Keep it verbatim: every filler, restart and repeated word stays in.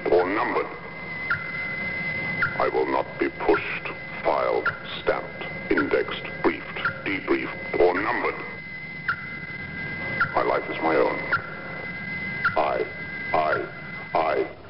or numbered. I will not be pushed, filed, stamped, indexed, briefed, debriefed, or numbered. My life is my own. I, I, I